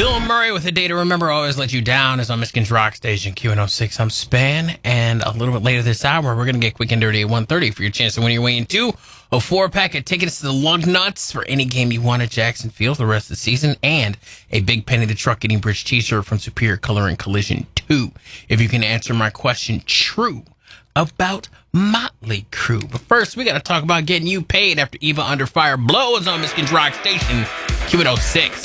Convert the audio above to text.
Bill Murray with A Day to Remember, Always Let You Down is on Michigan's Rock Station, Q106. I'm Span, and a little bit later this hour, we're going to get quick and dirty at 1:30 for your chance to win your way into a 4-pack of tickets to the Lug Nuts for any game you want at Jackson Field for the rest of the season, and a Big Penny the Truck Getting Bridge t-shirt from Superior Color and Collision 2. If you can answer my question true about Motley Crue. But first, we got to talk about getting you paid after Eva Under Fire blows on Michigan's Rock Station, Q106.